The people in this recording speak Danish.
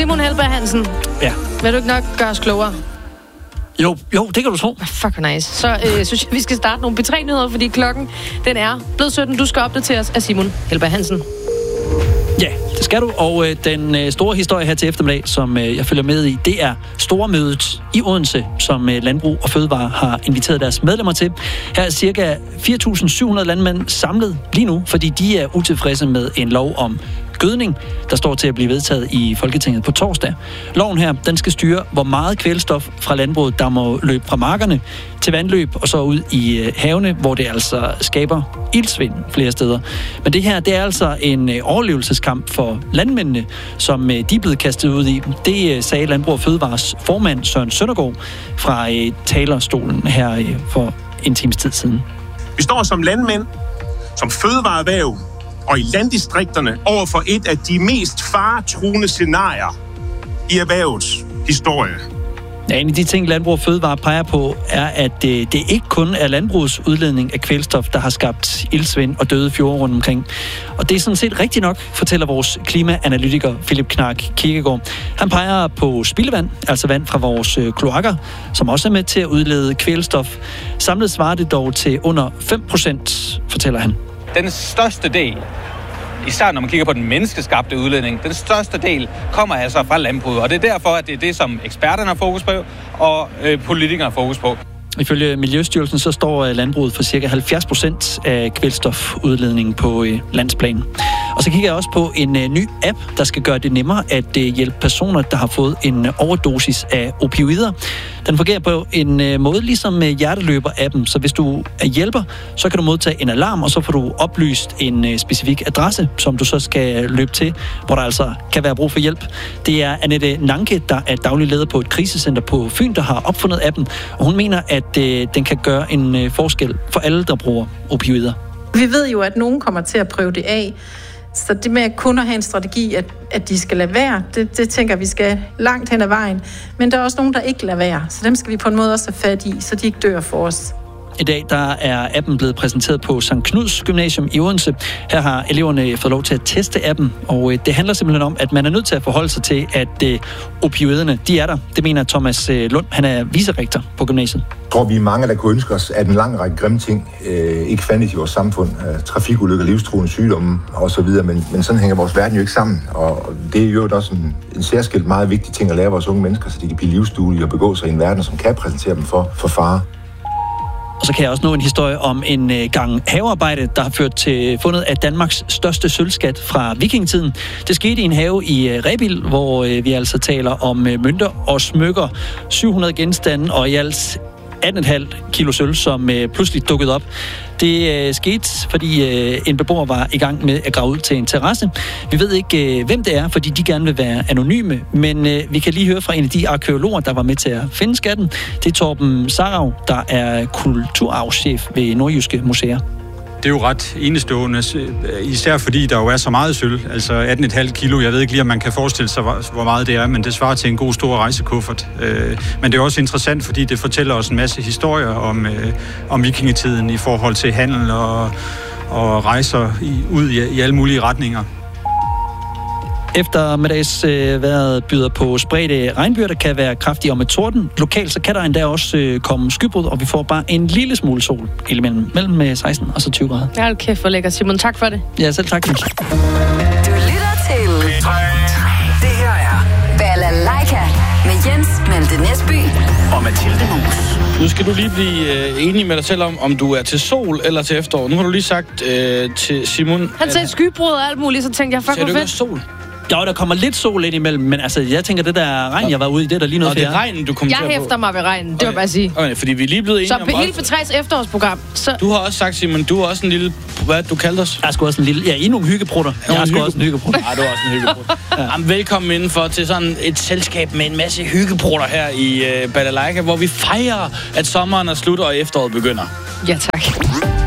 Simon Helberg Hansen. Ja. Vil du ikke nok gøre os klogere? Jo, det kan du tro. Fuck, nice. Så synes jeg, vi skal starte nogle P3-nyheder, fordi klokken, den er blevet 17. Du skal opdatere os af Simon Helberg Hansen. Ja, det skal du. Og den store historie her til eftermiddag, som jeg følger med i, det er Stormødet i Odense, som Landbrug og Fødevare har inviteret deres medlemmer til. Her er cirka 4.700 landmænd samlet lige nu, fordi de er utilfredse med en lov om gødning, der står til at blive vedtaget i Folketinget på torsdag. Loven her, den skal styre, hvor meget kvælstof fra landbruget, der må løbe fra markerne til vandløb og så ud i havene, hvor det altså skaber iltsvind flere steder. Men det her, det er altså en overlevelseskamp for landmændene, som de er blevet kastet ud i. Det sagde Landbrug og Fødevares formand Søren Søndergaard fra talerstolen her for en times tid siden. Vi står som landmænd, som fødevareerhverv og i landdistrikterne over for et af de mest faretruende scenarier i erhvervets historie. Ja, en af de ting, Landbrug og Fødevare peger på, er, at det ikke kun er landbrugets udledning af kvælstof, der har skabt iltsvind og døde fjorde rundt omkring. Og det er sådan set rigtigt nok, fortæller vores klimaanalytiker Philip Knark Kirkegaard. Han peger på spildevand, altså vand fra vores kloakker, som også er med til at udlede kvælstof. Samlet svarer det dog til under 5%, fortæller han. Den største del, især når man kigger på den menneskeskabte udledning, den største del kommer altså fra landbruget, og det er derfor, at det er det, som eksperterne har fokus på, og politikerne har fokus på. Ifølge Miljøstyrelsen så står landbruget for ca. 70% af kvælstofudledningen på landsplan. Og så kigger jeg også på en ny app, der skal gøre det nemmere at hjælpe personer, der har fået en overdosis af opioider. Den fungerer på en måde ligesom hjerteløber-appen, så hvis du er hjælper, så kan du modtage en alarm, og så får du oplyst en specifik adresse, som du så skal løbe til, hvor der altså kan være brug for hjælp. Det er Annette Nanke, der er daglig leder på et krisecenter på Fyn, der har opfundet appen, og hun mener, at den kan gøre en forskel for alle, der bruger opioider. Vi ved jo, at nogen kommer til at prøve det af, så det med kun at have en strategi, at de skal lade være, det tænker vi skal langt hen ad vejen. Men der er også nogen, der ikke lader være, så dem skal vi på en måde også have fat i, så de ikke dør for os. I dag der er appen blevet præsenteret på Sankt Knuds Gymnasium i Odense. Her har eleverne fået lov til at teste appen, og det handler simpelthen om, at man er nødt til at forholde sig til, at opioiderne, de er der. Det mener Thomas Lund, han er vicerektor på gymnasiet. Jeg tror, vi er mange, der kunne ønske os, at en lang række grimme ting ikke fandtes i vores samfund. Trafikulykker, livstruende sygdomme osv., men sådan hænger vores verden jo ikke sammen. Og det er jo også en særskilt meget vigtig ting at lære vores unge mennesker, så de kan blive livsduelige og begå sig i en verden, som kan præsentere dem for fare. Og så kan jeg også nå en historie om en gang havearbejde, der har ført til fundet af Danmarks største sølvskat fra vikingetiden. Det skete i en have i Rebild, hvor vi altså taler om mønter og smykker, 700 genstande og i alt 18,5 kilo sølv, som pludselig dukkede op. Det skete, fordi en beboer var i gang med at grave ud til en terrasse. Vi ved ikke, hvem det er, fordi de gerne vil være anonyme, men vi kan lige høre fra en af de arkeologer, der var med til at finde skatten. Det er Torben Sarau, der er kulturarvschef ved Nordjyske Museer. Det er jo ret enestående, især fordi der jo er så meget sølv, altså 18,5 kilo. Jeg ved ikke lige, om man kan forestille sig, hvor meget det er, men det svarer til en god stor rejsekuffert. Men det er også interessant, fordi det fortæller os en masse historier om vikingetiden i forhold til handel og rejser ud i alle mulige retninger. Eftermiddagsvejret byder på spredte regnbyger, der kan være kraftige og med torden. Lokalt så kan der endda også komme skybrud, og vi får bare en lille smule sol mellem 16 og så 20 grader. Ja, hold kæft, hvor lækker, Simon. Tak for det. Ja, selv tak. Du lytter til Det her er Balalaika med Jens Malte Næsby og Mathilde Mus. Nu skal du lige blive enig med dig selv om du er til sol eller til efterår. Nu har du lige sagt til Simon... Han sagde skybrud og alt muligt, så tænkte jeg, fuck, hvor fedt. Sol? Ja, der kommer lidt sol ind imellem, men altså, jeg tænker, det der regn, jeg var ude i, det er der lige noget. Og det er regnen, du kommenterer på. Jeg hæfter mig ved regnen, det vil bare sige. Okay, fordi vi er lige blevet enige om... Så på hele P3's efterårsprogram, så... Du har også sagt, Simon, du er også en lille... Hvad du kaldte os? Jeg er sgu også en lille... Ja, I er nogle hyggeprutter. Jeg er sgu også en hyggeprutter. Nej, du er også en hyggeprutter. Ja. Jamen, velkommen indenfor til sådan et selskab med en masse hyggeprutter her i Balalaika, hvor vi fejrer, at sommeren er slut og efteråret begynder. Ja, tak.